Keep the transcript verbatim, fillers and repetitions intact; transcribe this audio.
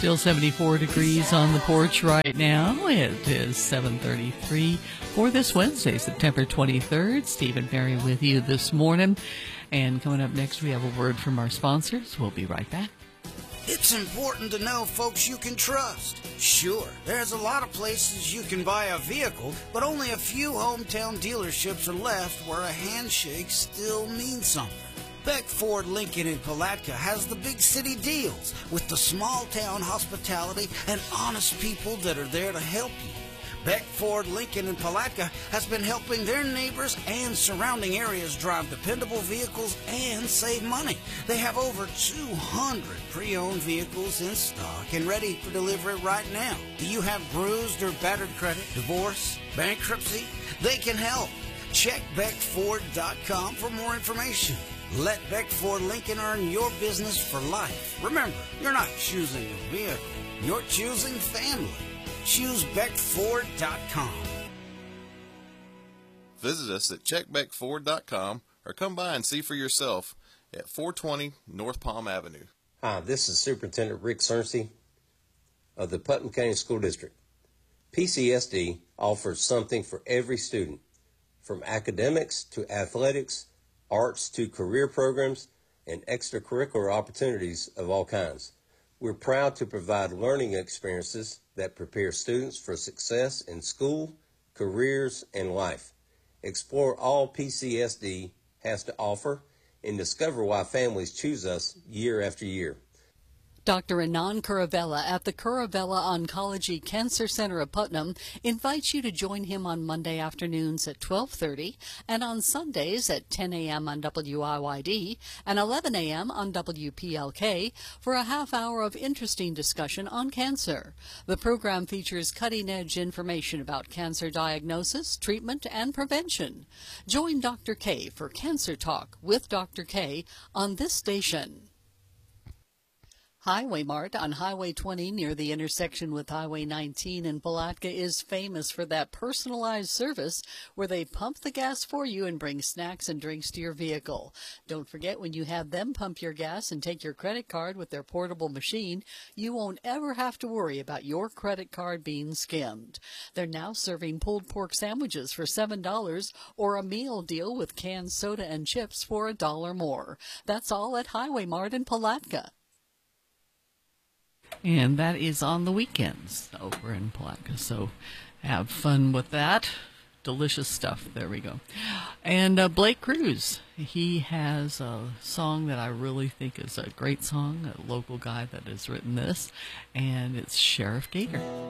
Still seventy-four degrees on the porch right now. It is seven thirty-three for this Wednesday, September twenty-third. Steve and Mary with you this morning. And coming up next, we have a word from our sponsors. We'll be right back. It's important to know folks you can trust. Sure, there's a lot of places you can buy a vehicle, but only a few hometown dealerships are left where a handshake still means something. Beck Ford Lincoln in Palatka has the big city deals with the small town hospitality and honest people that are there to help you. Beck Ford Lincoln in Palatka has been helping their neighbors and surrounding areas drive dependable vehicles and save money. They have over two hundred pre-owned vehicles in stock and ready for delivery right now. Do you have bruised or battered credit, divorce, bankruptcy? They can help. Check Beck Ford dot com for more information. Let Beck Ford Lincoln earn your business for life. Remember, you're not choosing a vehicle, you're choosing family. Choose Beck Ford dot com. Visit us at check beck ford dot com or come by and see for yourself at four twenty North Palm Avenue. Hi, this is Superintendent Rick Cerncy of the Putnam County School District. P C S D offers something for every student, from academics to athletics, arts to career programs, and extracurricular opportunities of all kinds. We're proud to provide learning experiences that prepare students for success in school, careers, and life. Explore all P C S D has to offer and discover why families choose us year after year. Doctor Anand Kuravella at the Kuravella Oncology Cancer Center of Putnam invites you to join him on Monday afternoons at twelve thirty and on Sundays at ten a.m. on W I Y D and eleven a.m. on W P L K for a half hour of interesting discussion on cancer. The program features cutting-edge information about cancer diagnosis, treatment, and prevention. Join Doctor K for Cancer Talk with Doctor K on this station. Highway Mart on Highway twenty near the intersection with Highway nineteen in Palatka is famous for that personalized service where they pump the gas for you and bring snacks and drinks to your vehicle. Don't forget, when you have them pump your gas and take your credit card with their portable machine, you won't ever have to worry about your credit card being skimmed. They're now serving pulled pork sandwiches for seven dollars or a meal deal with canned soda and chips for a dollar more. That's all at Highway Mart in Palatka. And that is on the weekends over in Palatka. So have fun with that. Delicious stuff. There we go. And uh, Blake Cruz, he has a song that I really think is a great song, a local guy that has written this, and it's Sheriff Gator.